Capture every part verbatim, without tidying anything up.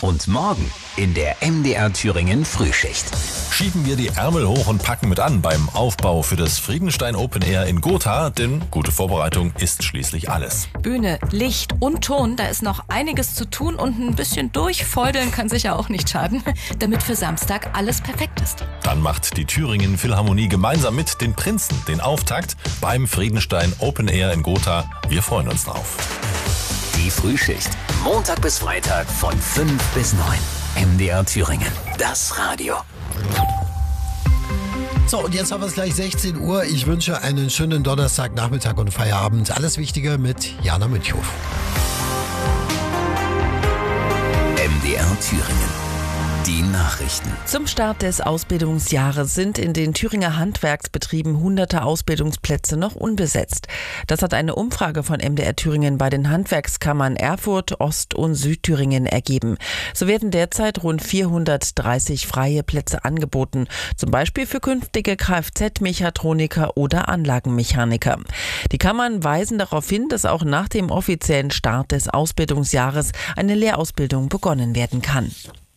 Und morgen in der M D R Thüringen Frühschicht. Schieben wir die Ärmel hoch und packen mit an beim Aufbau für das Friedenstein Open Air in Gotha, denn gute Vorbereitung ist schließlich alles. Bühne, Licht und Ton, da ist noch einiges zu tun und ein bisschen durchfeudeln kann sicher auch nicht schaden, damit für Samstag alles perfekt ist. Dann macht die Thüringen Philharmonie gemeinsam mit den Prinzen den Auftakt beim Friedenstein Open Air in Gotha. Wir freuen uns drauf. Die Frühschicht, Montag bis Freitag von fünf bis neun. M D R Thüringen, das Radio. So, und jetzt haben wir es gleich sechzehn Uhr. Ich wünsche einen schönen Donnerstagnachmittag und Feierabend. Alles Wichtige mit Jana Münchhof. M D R Thüringen. Die Nachrichten. Zum Start des Ausbildungsjahres sind in den Thüringer Handwerksbetrieben hunderte Ausbildungsplätze noch unbesetzt. Das hat eine Umfrage von M D R Thüringen bei den Handwerkskammern Erfurt, Ost- und Südthüringen ergeben. So werden derzeit rund vierhundertdreißig freie Plätze angeboten, zum Beispiel für künftige Kfz-Mechatroniker oder Anlagenmechaniker. Die Kammern weisen darauf hin, dass auch nach dem offiziellen Start des Ausbildungsjahres eine Lehrausbildung begonnen werden kann.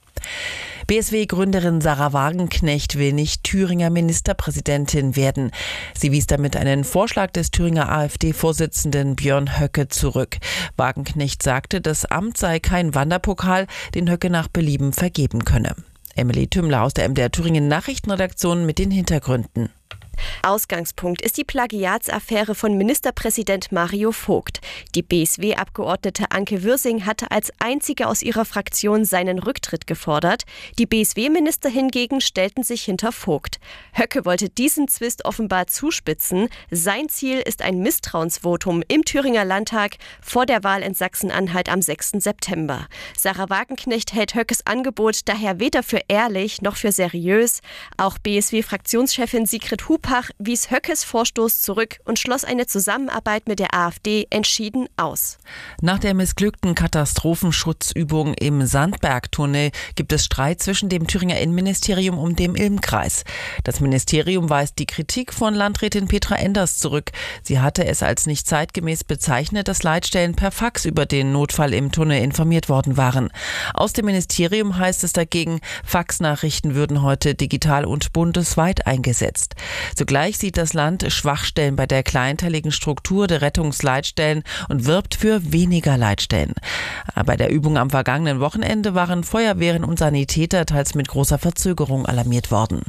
B S W-Gründerin Sahra Wagenknecht will nicht Thüringer Ministerpräsidentin werden. Sie wies damit einen Vorschlag des Thüringer AfD-Vorsitzenden Björn Höcke zurück. Wagenknecht sagte, das Amt sei kein Wanderpokal, den Höcke nach Belieben vergeben könne. Emily Tümmler aus der M D R Thüringen Nachrichtenredaktion mit den Hintergründen. Ausgangspunkt ist die Plagiatsaffäre von Ministerpräsident Mario Vogt. Die B S W-Abgeordnete Anke Würsing hatte als einzige aus ihrer Fraktion seinen Rücktritt gefordert. Die B S W-Minister hingegen stellten sich hinter Vogt. Höcke wollte diesen Zwist offenbar zuspitzen. Sein Ziel ist ein Misstrauensvotum im Thüringer Landtag vor der Wahl in Sachsen-Anhalt am sechsten September. Sahra Wagenknecht hält Höckes Angebot daher weder für ehrlich noch für seriös. Auch B S W-Fraktionschefin Sigrid Huber wies Höckes Vorstoß zurück und schloss eine Zusammenarbeit mit der AfD entschieden aus. Nach der missglückten Katastrophenschutzübung im Sandbergtunnel gibt es Streit zwischen dem Thüringer Innenministerium und dem Ilm-Kreis. Das Ministerium weist die Kritik von Landrätin Petra Enders zurück. Sie hatte es als nicht zeitgemäß bezeichnet, dass Leitstellen per Fax über den Notfall im Tunnel informiert worden waren. Aus dem Ministerium heißt es dagegen, Faxnachrichten würden heute digital und bundesweit eingesetzt. Zugleich sieht das Land Schwachstellen bei der kleinteiligen Struktur der Rettungsleitstellen und wirbt für weniger Leitstellen. Bei der Übung am vergangenen Wochenende waren Feuerwehren und Sanitäter teils mit großer Verzögerung alarmiert worden.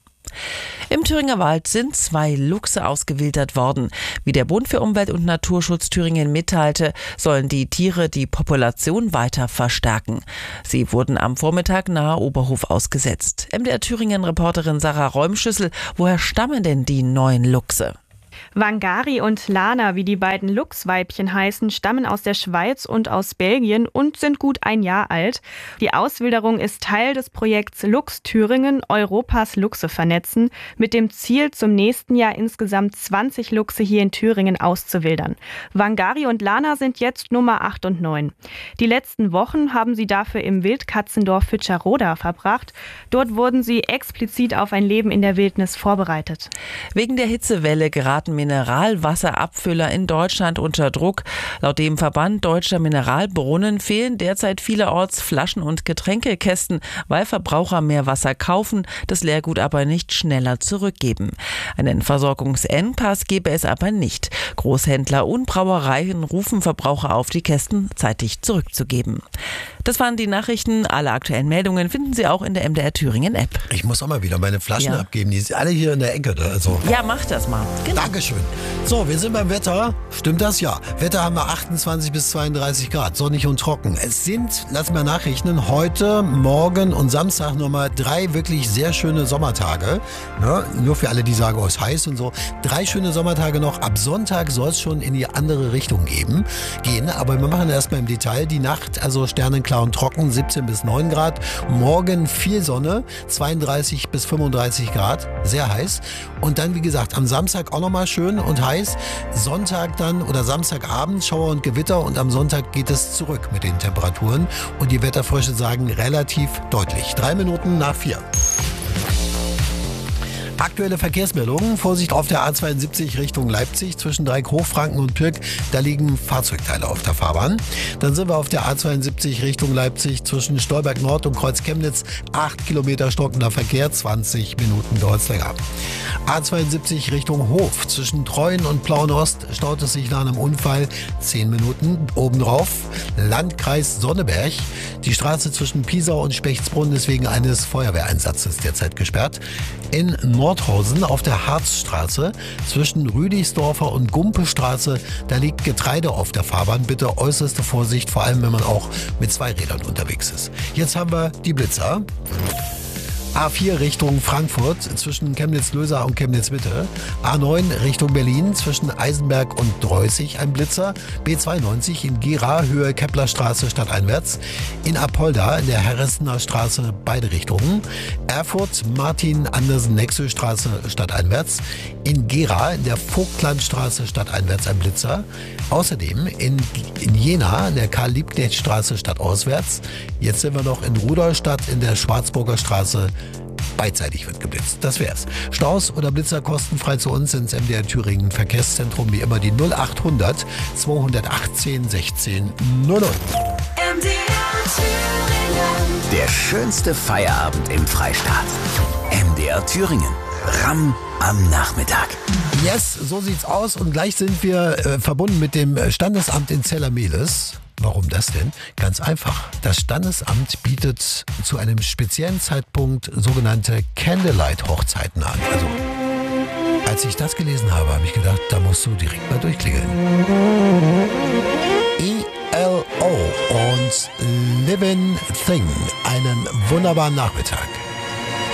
Im Thüringer Wald sind zwei Luchse ausgewildert worden. Wie der Bund für Umwelt und Naturschutz Thüringen mitteilte, sollen die Tiere die Population weiter verstärken. Sie wurden am Vormittag nahe Oberhof ausgesetzt. M D R Thüringen-Reporterin Sarah Räumschüssel, woher stammen denn die neuen Luchse? Wangari und Lana, wie die beiden Luchsweibchen heißen, stammen aus der Schweiz und aus Belgien und sind gut ein Jahr alt. Die Auswilderung ist Teil des Projekts Luchs Thüringen, Europas Luchse vernetzen, mit dem Ziel, zum nächsten Jahr insgesamt zwanzig Luchse hier in Thüringen auszuwildern. Wangari und Lana sind jetzt Nummer acht und neun. Die letzten Wochen haben sie dafür im Wildkatzendorf Fütscherroda verbracht. Dort wurden sie explizit auf ein Leben in der Wildnis vorbereitet. Wegen der Hitzewelle geraten Mineralwasserabfüller in Deutschland unter Druck. Laut dem Verband Deutscher Mineralbrunnen fehlen derzeit vielerorts Flaschen- und Getränkekästen, weil Verbraucher mehr Wasser kaufen, das Leergut aber nicht schneller zurückgeben. Einen Versorgungsengpass gebe es aber nicht. Großhändler und Brauereien rufen Verbraucher auf, die Kästen zeitig zurückzugeben. Das waren die Nachrichten. Alle aktuellen Meldungen finden Sie auch in der M D R Thüringen App. Ich muss auch mal wieder meine Flaschen Ja. abgeben. Die sind alle hier in der Ecke. Also. Ja, mach das mal. Genau. Dankeschön. So, wir sind beim Wetter. Stimmt das? Ja. Wetter haben wir achtundzwanzig bis zweiunddreißig Grad. Sonnig und trocken. Es sind, lass mal nachrechnen, heute, morgen und Samstag nochmal drei wirklich sehr schöne Sommertage. Ja, nur für alle, die sagen, oh, es ist heiß und so. Drei schöne Sommertage noch. Ab Sonntag soll es schon in die andere Richtung geben, gehen. Aber wir machen erstmal im Detail. Die Nacht, also sternenklar und trocken, siebzehn bis neun Grad. Morgen viel Sonne, zweiunddreißig bis fünfunddreißig Grad. Sehr heiß. Und dann, wie gesagt, am Samstag auch nochmal schön und heiß. Sonntag dann oder Samstagabend Schauer und Gewitter und am Sonntag geht es zurück mit den Temperaturen. Und die Wetterfrösche sagen relativ deutlich. Drei Minuten nach vier. Aktuelle Verkehrsmeldungen. Vorsicht auf der A zweiundsiebzig Richtung Leipzig zwischen Dreieck Hochfranken und Türk. Da liegen Fahrzeugteile auf der Fahrbahn. Dann sind wir auf der A zweiundsiebzig Richtung Leipzig zwischen Stolberg Nord und Kreuz Chemnitz. acht Kilometer stockender Verkehr, zwanzig Minuten dauert es länger. A zweiundsiebzig Richtung Hof zwischen Treuen und Plauen Ost staut es sich nach einem Unfall. zehn Minuten. Obendrauf Landkreis Sonneberg. Die Straße zwischen Piesau und Spechtsbrunn ist wegen eines Feuerwehreinsatzes derzeit gesperrt. In Nordhausen auf der Harzstraße zwischen Rüdigsdorfer und Gumpestraße, da liegt Getreide auf der Fahrbahn. Bitte äußerste Vorsicht, vor allem wenn man auch mit zwei Rädern unterwegs ist. Jetzt haben wir die Blitzer. A vier Richtung Frankfurt zwischen Chemnitz-Lösa und Chemnitz-Mitte. A neun Richtung Berlin zwischen Eisenberg und Dreußig ein Blitzer. B zweiundneunzig in Gera Höhe Keplerstraße stadteinwärts. In Apolda in der Herressener Straße beide Richtungen. Erfurt Martin-Andersen-Nexö-Straße stadteinwärts. In Gera in der Vogtlandstraße stadteinwärts ein Blitzer. Außerdem in, in Jena in der Karl-Liebknecht-Straße stadtauswärts. Jetzt sind wir noch in Rudolstadt in der Schwarzburger Straße. Beidseitig wird geblitzt. Das wär's. Staus oder Blitzer kostenfrei zu uns ins M D R Thüringen Verkehrszentrum. Wie immer die null achthundert zweihundertachtzehn sechzehn null null. M D R Thüringen. Der schönste Feierabend im Freistaat. M D R Thüringen. Ramm am Nachmittag. Yes, so sieht's aus. Und gleich sind wir äh, verbunden mit dem Standesamt in Zella-Mehlis. Warum das denn? Ganz einfach. Das Standesamt bietet zu einem speziellen Zeitpunkt sogenannte Candlelight-Hochzeiten an. Also, als ich das gelesen habe, habe ich gedacht, da musst du direkt mal durchklingeln. E L O und Living Thing. Einen wunderbaren Nachmittag.